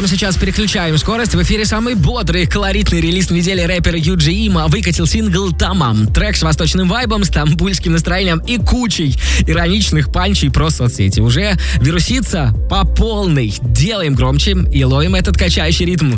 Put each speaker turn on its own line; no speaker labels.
прямо сейчас переключаем скорость. В эфире самый бодрый, колоритный релиз недели рэпера Юджи Има выкатил сингл «Тамам». Трек с восточным вайбом, стамбульским настроением и кучей ироничных панчей про соцсети. Уже вирусится по полной. Делаем громче и ловим этот качающий ритм.